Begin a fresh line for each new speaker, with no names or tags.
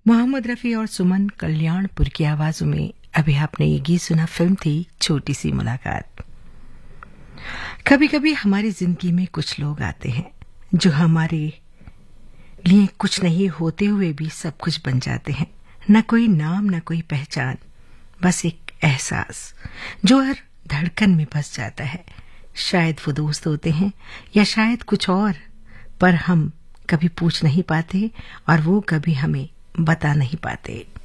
मोहम्मद रफ़ी और सुमन कल्याणपुर की आवाजों में अभी आपने ये गीत सुना। फिल्म थी छोटी सी मुलाकात। कभी कभी हमारी जिंदगी में कुछ लोग आते हैं जो हमारे लिए कुछ नहीं होते हुए भी सब कुछ बन जाते हैं। न कोई नाम, न कोई पहचान, बस एक एहसास जो हर धड़कन में बस जाता है। शायद वो दोस्त होते हैं या शायद कुछ और, पर हम कभी पूछ नहीं पाते और वो कभी हमें बता नहीं पाते।